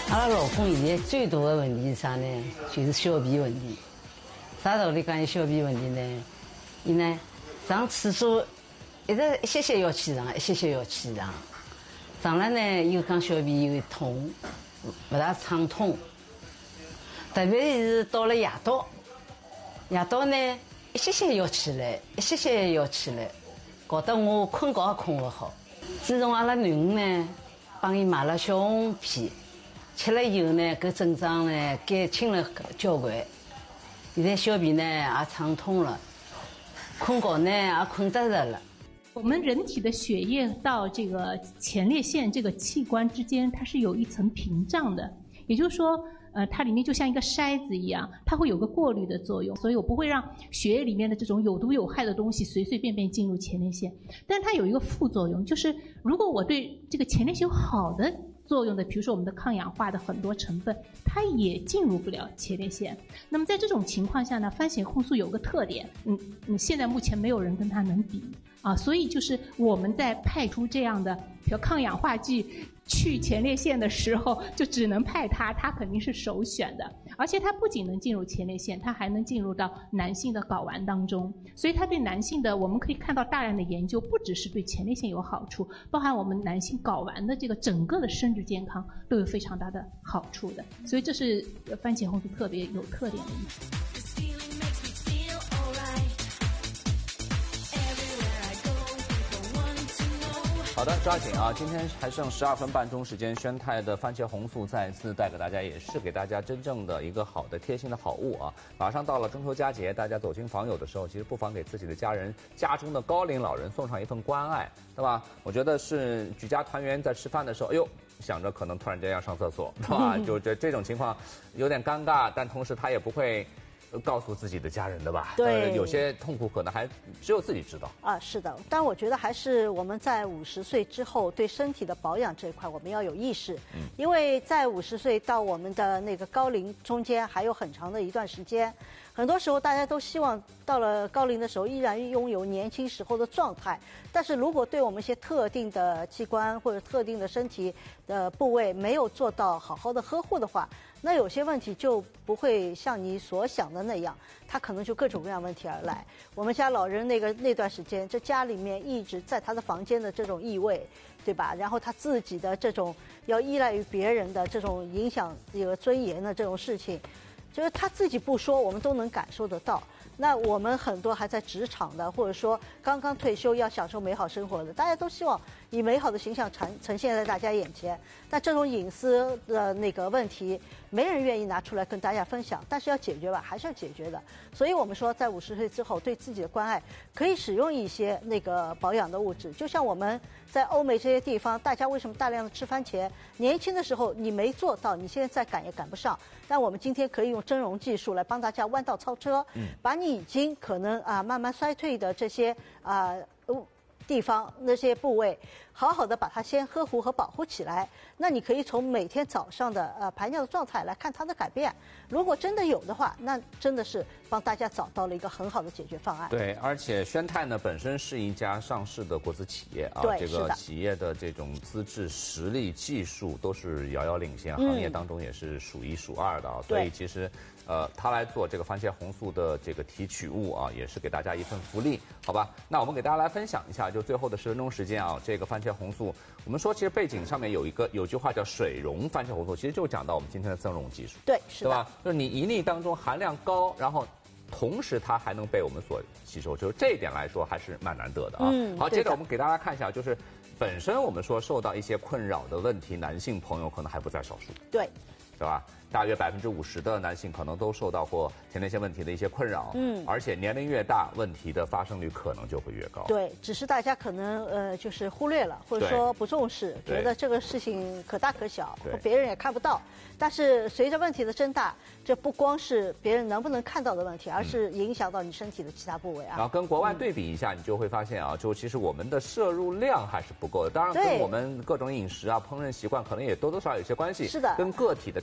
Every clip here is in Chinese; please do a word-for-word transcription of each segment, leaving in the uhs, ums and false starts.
阿拉老公现在最大的问题是啥呢？就是小便问题。啥道理讲有小便问题呢？伊呢上厕所一直一歇歇要去上，一歇歇要去上。上了呢又讲小便又痛，不大畅通。特别是到了夜到，夜到呢一歇歇要起来，一歇歇要起来，搞得我困觉也困不好。自从阿拉囡恩呢帮伊买了小红片。吃了以后呢，搿症状呢减轻了交关，现在小便呢也畅通了，困觉呢也困得着了。 我们人体的血液到这个前列腺这个器官之间，它是有一层屏障的，也就是说，呃，它里面就像一个筛子一样，它会有个过滤的作用，所以我不会让血液里面的这种有毒有害的东西随随便便进入前列腺。但它有一个副作用，就是如果我对这个前列腺有好的作用的，比如说我们的抗氧化的很多成分，它也进入不了前列腺。那么在这种情况下呢，番茄红素有个特点，嗯嗯，现在目前没有人跟它能比啊，所以就是我们在派出这样的，比如抗氧化剂去前列腺的时候，就只能派它，它肯定是首选的。而且它不仅能进入前列腺，它还能进入到男性的睾丸当中，所以它对男性的，我们可以看到大量的研究，不只是对前列腺有好处，包含我们男性睾丸的这个整个的生殖健康都有非常大的好处的。所以这是番茄红素特别有特点的一种。 好的，抓紧啊！今天还剩十二分半钟时间，宣泰的番茄红素再次带给大家，也是给大家真正的一个好的贴心的好物啊！马上到了中秋佳节，大家走亲访友的时候，其实不妨给自己的家人、家中的高龄老人送上一份关爱，对吧？我觉得是举家团圆在吃饭的时候，哎呦，想着可能突然间要上厕所，对吧？就这这种情况有点尴尬，但同时他也不会告诉自己的家人的吧？ 对， 有些痛苦可能还只有自己知道啊。是的，但我觉得还是我们在五十岁之后对身体的保养这一块，我们要有意识。嗯，因为在五十岁到我们的那个高龄中间还有很长的一段时间，很多时候大家都希望到了高龄的时候依然拥有年轻时候的状态，但是如果对我们一些特定的器官或者特定的身体的部位没有做到好好的呵护的话，那有些问题就不会像你所想的那样，他可能就各种各样问题而来。我们家老人那个那段时间，这家里面一直在他的房间的这种异味，对吧？然后他自己的这种要依赖于别人的这种影响这个尊严的这种事情，就是他自己不说，我们都能感受得到。那我们很多还在职场的，或者说刚刚退休要享受美好生活的，大家都希望以美好的形象呈呈现在大家眼前。但这种隐私的那个问题，没人愿意拿出来跟大家分享，但是要解决吧，还是要解决的。所以我们说，在五十岁之后，对自己的关爱可以使用一些那个保养的物质，就像我们在欧美这些地方，大家为什么大量的吃番茄？年轻的时候你没做到，你现在再赶也赶不上。但我们今天可以用蒸溶技术来帮大家弯道超车，嗯，把你已经可能啊慢慢衰退的这些啊地方那些部位，好好的把它先呵护和保护起来。那你可以从每天早上的呃排尿的状态来看它的改变。如果真的有的话，那真的是帮大家找到了一个很好的解决方案。 对，而且宣泰呢本身是一家上市的国资企业啊， 对， 这个企业的这种资质、实力、技术都是遥遥领先，行业当中也是数一数二的啊。嗯、所以其实，呃，他来做这个番茄红素的这个提取物啊，也是给大家一份福利，好吧？那我们给大家来分享一下，就最后的十分钟时间啊，这个番茄红素，我们说其实背景上面有一个有句话叫水溶番茄红素，其实就讲到我们今天的增溶技术， 对，是的， 对吧？就是你一粒当中含量高，然后同时它还能被我们所吸收，就是这一点来说还是蛮难得的啊。嗯，好，接着我们给大家看一下，就是本身我们说受到一些困扰的问题，男性朋友可能还不在少数， 对， 是吧？大约百分之五十的男性可能都受到过前列腺问题的一些困扰，嗯，而且年龄越大，问题的发生率可能就会越高。 对，只是大家可能呃就是忽略了，或者说不重视，觉得这个事情可大可小，别人也看不到。但是随着问题的增大，这不光是别人能不能看到的问题，而是影响到你身体的其他部位啊。 然后跟国外对比一下，你就会发现啊，就其实我们的摄入量还是不够的。当然，跟我们各种饮食啊、烹饪习惯可能也多多少少有些关系。 是的， 跟个体的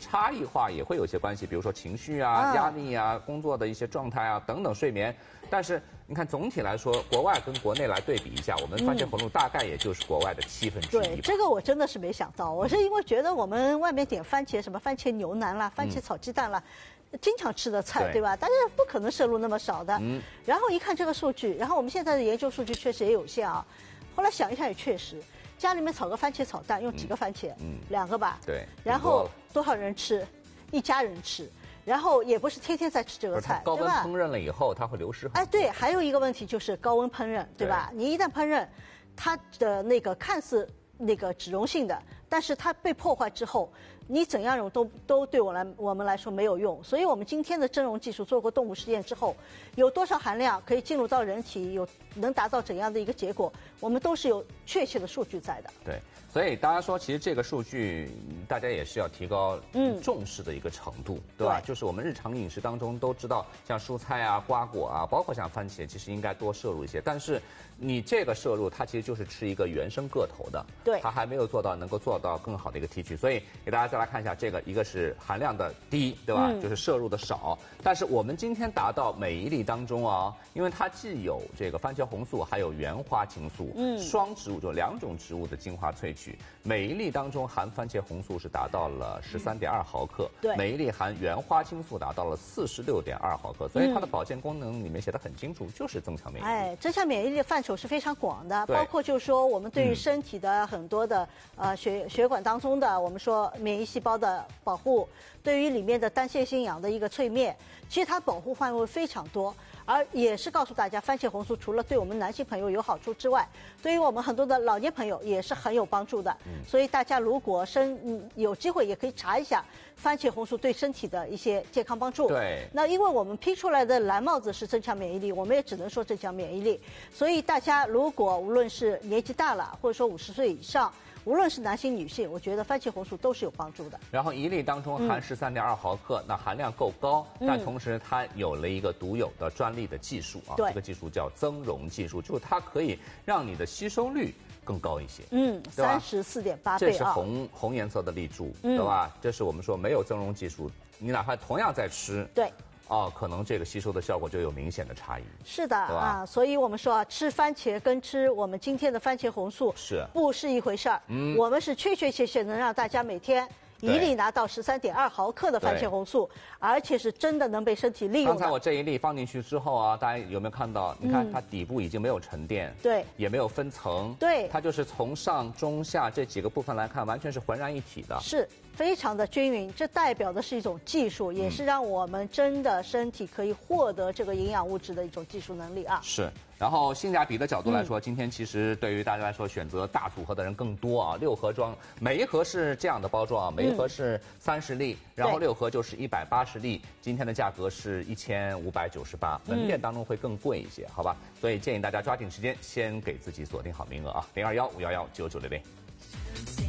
差异化也会有些关系，比如说情绪啊、 啊压力啊、工作的一些状态啊等等，睡眠。但是你看总体来说，国外跟国内来对比一下，我们番茄红露大概也就是国外的七分之一。 对，这个我真的是没想到，我是因为觉得我们外面点番茄什么番茄牛腩啦、番茄炒鸡蛋啦。嗯，经常吃的菜， 对, 对吧？大家不可能摄入那么少的。嗯。然后一看这个数据，然后我们现在的研究数据确实也有限啊。后来想一想也确实，家里面炒个番茄炒蛋用几个番茄？嗯，两个吧。 对。 然后多少人吃？一家人吃。然后也不是天天在吃这个菜， 高温烹饪了以后，它会流失很多。 哎，对，还有一个问题就是高温烹饪，对吧？你一旦烹饪，它的那个看似那个脂溶性的，但是它被破坏之后。你怎样用都都对我来我们来说没有用，所以我们今天的蒸溶技术做过动物实验之后，有多少含量可以进入到人体，有能达到怎样的一个结果，我们都是有确切的数据在的。 对，所以大家说，其实这个数据大家也是要提高重视的一个程度，嗯、对吧？对就是我们日常饮食当中都知道，像蔬菜啊、瓜果啊，包括像番茄，其实应该多摄入一些。但是你这个摄入，它其实就是吃一个原生个头的， 对， 它还没有做到能够做到更好的一个提取。所以给大家再来看一下这个，一个是含量的低，对吧？嗯、就是摄入的少。但是我们今天达到每一粒当中啊，因为它既有这个番茄红素，还有原花青素，嗯，双植物就两种植物的精华萃取，每一粒当中含番茄红素是达到了十三点二毫克， 对， 每一粒含原花青素达到了四十六点二毫克，所以它的保健功能里面写的很清楚，就是增强免疫力。 哎，增强免疫力的范畴是非常广的，包括就是说我们对于身体的很多的、嗯、呃血血管当中的我们说免疫细胞的保护，对于里面的单线性氧的一个淬灭，其实它保护范围非常多。而也是告诉大家，番茄红素除了对我们男性朋友有好处之外，对于我们很多的老年朋友也是很有帮助的。嗯、所以大家如果身嗯有机会也可以查一下番茄红素对身体的一些健康帮助。 对。 那因为我们批出来的蓝帽子是增强免疫力，我们也只能说增强免疫力。所以大家如果无论是年纪大了，或者说五十岁以上。无论是男性女性，我觉得番茄红素都是有帮助的。 然后一粒当中含十三点二毫克，嗯、那含量够高，但同时它有了一个独有的专利的技术啊，这个技术叫增溶技术，就是它可以让你的吸收率更高一些。 嗯，三十四点八倍啊。 这是红红颜色的粒珠，嗯、对吧？这是我们说没有增溶技术，你哪怕同样在吃， 对。 哦，可能这个吸收的效果就有明显的差异。 是的啊，所以我们说啊，吃番茄跟吃我们今天的番茄红素是不是一回事儿。嗯，我们是确确切切能让大家每天一粒拿到十三点二毫克的番茄红素，而且是真的能被身体利用的。 刚才我这一粒放进去之后啊，大家有没有看到？你看它底部已经没有沉淀， 对、嗯， 也没有分层， 对， 它就是从上中下这几个部分来看，完全是浑然一体的。 是。非常的均匀，这代表的是一种技术，也是让我们真的身体可以获得这个营养物质的一种技术能力啊。 是，然后性价比的角度来说，嗯、今天其实对于大家来说，选择大组合的人更多啊。六盒装，每一盒是这样的包装啊，每一盒是三十粒，嗯、然后六盒就是一百八十粒。今天的价格是一千五百九十八，门店当中会更贵一些，好吧？所以建议大家抓紧时间，先给自己锁定好名额啊，零二幺五幺幺九九六零。